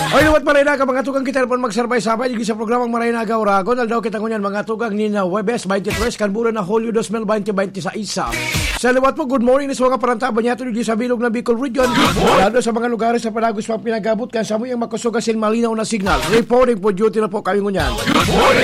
Oy, luwat marinaga mga tugang kita pon magsarbay-sabay sa programang Marinaga Oragon. Aldaw kita ngunyan mga tugang ni na Webes 23 kanburan na Hulyo 2020 sa isa. Sa liwat po, good morning sa mga parantaba niya tuloy sa bilog na Bicol Region. Lalo sa mga lugar sa Panagos pang pinagabot kan sa mo yung makusugasin malinaw na signal. Reporting po duty na po kami ngunyan.